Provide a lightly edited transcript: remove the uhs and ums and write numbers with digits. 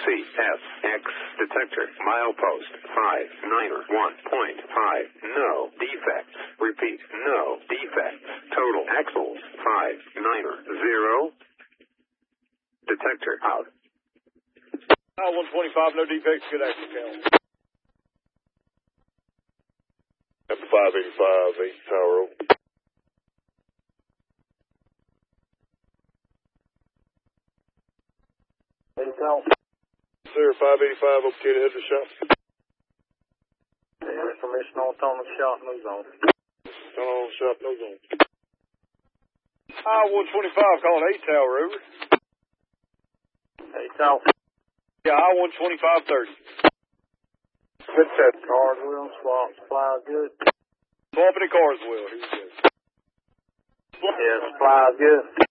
CSX detector. Milepost 591.5. No defects. Repeat, no defects. Total axles 590. Detector out. 125, no defects, good axle count. Number 585, 8 Tower Road. Sir, 585, okay to head to the shop. Information on the shop, no zone. On shop, no zone. I-125 calling 8 Tower, over. 8 Tower. Yeah, I-125 30. Good set. Cars wheel, swap, supply good. Swapping the cars wheel, here we go. Yeah, supply good.